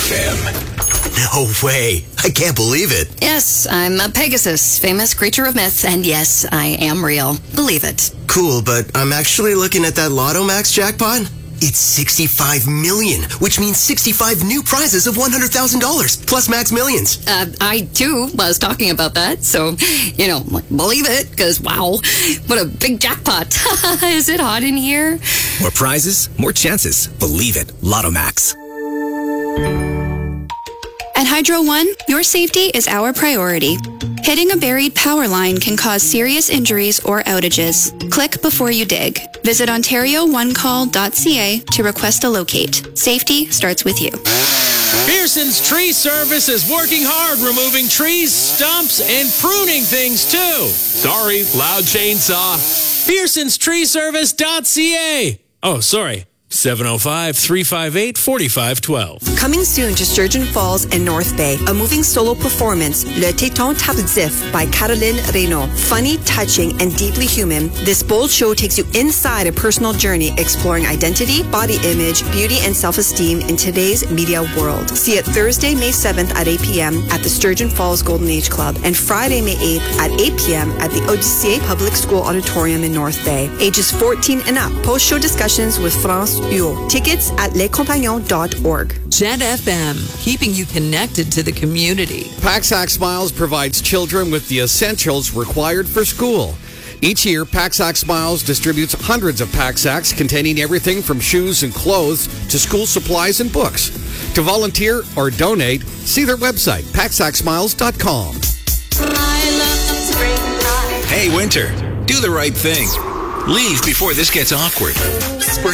FM. No way. I can't believe it. Yes, I'm a Pegasus, famous creature of myth, and yes, I am real. Believe it. Cool, but I'm actually looking at that Lotto Max jackpot. It's 65 million, which means 65 new prizes of $100,000, plus Max Millions. I, too, was talking about that, so, believe it, because, wow, what a big jackpot. Is it hot in here? More prizes, more chances. Believe it. Lotto Max. At Hydro One, your safety is our priority. Hitting a buried power line can cause serious injuries or outages. Click before you dig. Visit OntarioOneCall.ca to request a locate. Safety starts with you. Pearson's Tree Service is working hard removing trees, stumps, and pruning things too. Sorry, loud chainsaw. Pearson'streeservice.ca. Oh, sorry. 705-358-4512. Coming soon to Sturgeon Falls and North Bay, a moving solo performance, Le Téton Tardif by Caroline Reynaud. Funny, touching, and deeply human, this bold show takes you inside a personal journey exploring identity, body image, beauty, and self-esteem in today's media world. See it Thursday, May 7th at 8 p.m. at the Sturgeon Falls Golden Age Club and Friday, May 8th at 8 p.m. at the Odyssey Public School Auditorium in North Bay. Ages 14 and up. Post-show discussions with France Huot. Tickets at lescompagnons.org. Jet FM, keeping you connected to the community. Paxac Smiles provides children with the essentials required for school. Each year, Paxac Smiles distributes hundreds of Paxacs containing everything from shoes and clothes to school supplies and books. To volunteer or donate, see their website, paxacsmiles.com. Hey, Winter, do the right thing. Leave before this gets awkward. Spring